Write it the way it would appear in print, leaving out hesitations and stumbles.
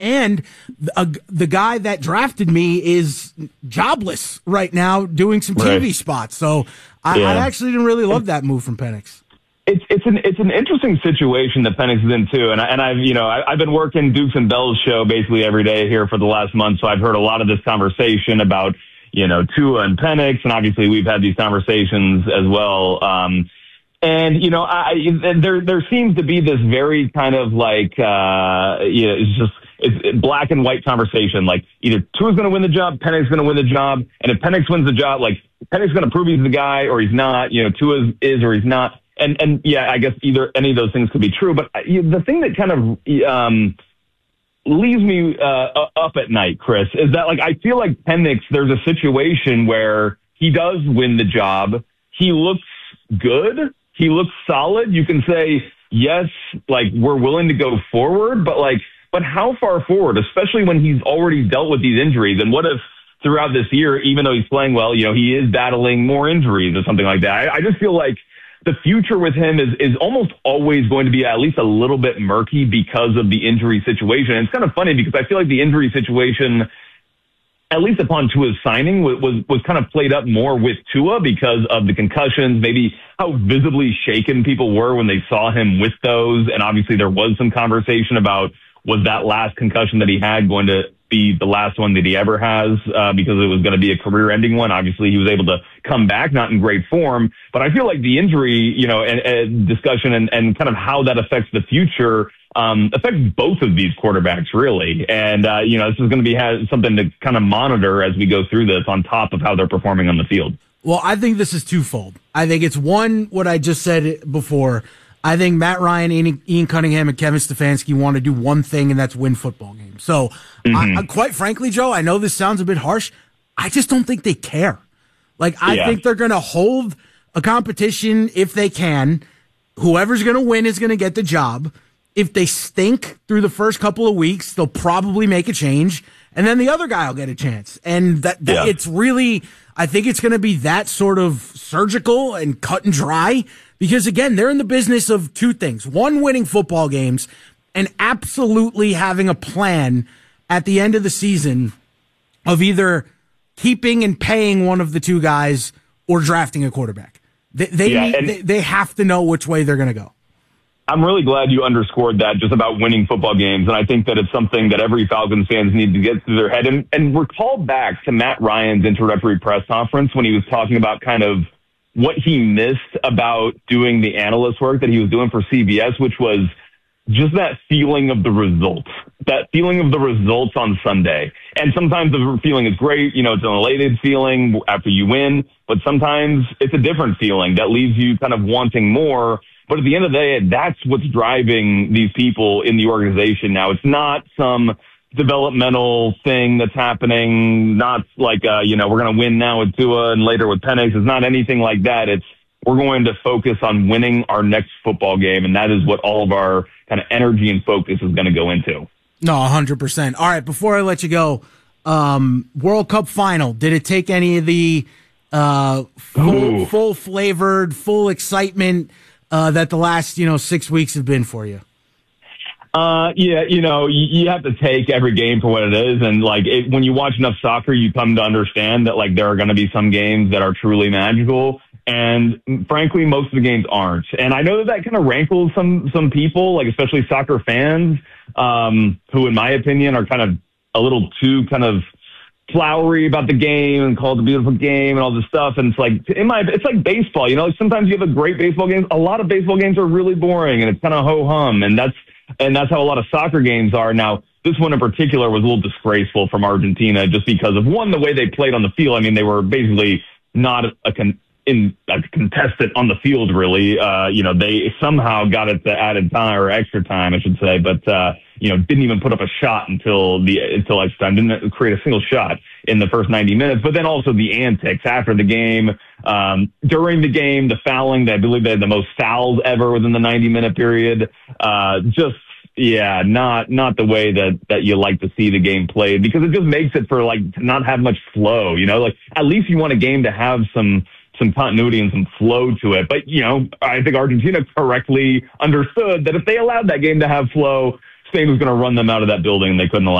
And the guy that drafted me is jobless right now doing some TV spots. So I actually didn't really love that move from Penix. It's an interesting situation that Penix is in too, and I've been working Dukes and Bell's show basically every day here for the last month, so I've heard a lot of this conversation about Tua and Penix, and obviously we've had these conversations as well. There seems to be this very kind of like it's black and white conversation. Like either Tua's going to win the job, Penix is going to win the job, and if Penix wins the job, like Penix is going to prove he's the guy or he's not. Tua is or he's not. And I guess either any of those things could be true. But the thing that kind of leaves me up at night, Chris, is that like I feel like Penix, there's a situation where he does win the job. He looks good. He looks solid. You can say, yes, like we're willing to go forward, but how far forward, especially when he's already dealt with these injuries? And what if throughout this year, even though he's playing well, he is battling more injuries or something like that? I just feel like the future with him is almost always going to be at least a little bit murky because of the injury situation. And it's kind of funny because I feel like the injury situation, at least upon Tua's signing, was kind of played up more with Tua because of the concussions, maybe how visibly shaken people were when they saw him with those. And obviously there was some conversation about, was that last concussion that he had going to be the last one that he ever has because it was going to be a career-ending one. Obviously, he was able to come back, not in great form. But I feel like the injury, and discussion and kind of how that affects the future affects both of these quarterbacks, really. And, this is going to be something to kind of monitor as we go through this on top of how they're performing on the field. Well, I think this is twofold. I think it's one, what I just said before. I think Matt Ryan, Ian Cunningham, and Kevin Stefanski want to do one thing, and that's win football games. So, quite frankly, Joe, I know this sounds a bit harsh. I just don't think they care. I think they're going to hold a competition if they can. Whoever's going to win is going to get the job. If they stink through the first couple of weeks, they'll probably make a change, and then the other guy will get a chance. And it's really, I think it's going to be that sort of surgical and cut and dry. Because, again, they're in the business of two things. One, winning football games, and absolutely having a plan at the end of the season of either keeping and paying one of the two guys or drafting a quarterback. They have to know which way they're going to go. I'm really glad you underscored that just about winning football games, and I think that it's something that every Falcons fans need to get through their head. And recall back to Matt Ryan's introductory press conference when he was talking about kind of what he missed about doing the analyst work that he was doing for CBS, which was just that feeling of the results on Sunday. And sometimes the feeling is great. It's an elated feeling after you win, but sometimes it's a different feeling that leaves you kind of wanting more. But at the end of the day, that's what's driving these people in the organization now. It's not some developmental thing that's happening, not like, we're going to win now with Tua and later with Penix. It's not anything like that. It's we're going to focus on winning our next football game, and that is what all of our kind of energy and focus is going to go into. No, 100%. All right, before I let you go, World Cup final, did it take any of the full-flavored, full excitement that the last 6 weeks have been for you? You have to take every game for what it is. And when you watch enough soccer, you come to understand that there are going to be some games that are truly magical. And frankly, most of the games aren't. And I know that kind of rankles some people, especially soccer fans, who in my opinion are kind of a little too kind of flowery about the game and call it a beautiful game and all this stuff. And it's like baseball, sometimes you have a great baseball game. A lot of baseball games are really boring and it's kind of ho-hum. And that's how a lot of soccer games are. Now, this one in particular was a little disgraceful from Argentina just because of, one, the way they played on the field. I mean, they were basically not a contestant on the field, really. They somehow got it to added time or extra time, I should say, but didn't even put up a shot until extra time. Didn't create a single shot in the first 90 minutes. But then also the antics after the game, during the game, the fouling. I believe they had the most fouls ever within the 90-minute period. Not the way that you like to see the game played, because it just makes it for to not have much flow. At least you want a game to have some continuity and some flow to it. But, I think Argentina correctly understood that if they allowed that game to have flow, Spain was going to run them out of that building, and they couldn't allow